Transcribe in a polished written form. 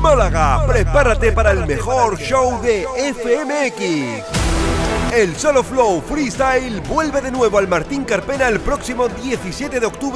Málaga, prepárate para el mejor show de FMX. El Solo Flow Freestyle vuelve de nuevo al Martín Carpena el próximo 17 de octubre.